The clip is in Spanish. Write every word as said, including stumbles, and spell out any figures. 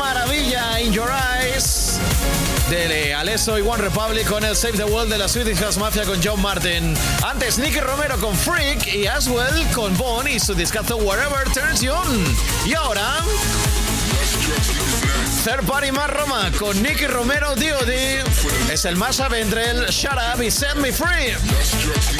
maravilla! In Your Eyes de Alesso y One Republic con el Save the World de la Swedish House Mafia con John Martin. Antes Nicky Romero con Freak y Aswell con Bon y su discazo Whatever Turns You On. Y ahora Third Party más Roma con Nicky Romero D O D. Es el mashup entre el Shut Up y Set Me Free.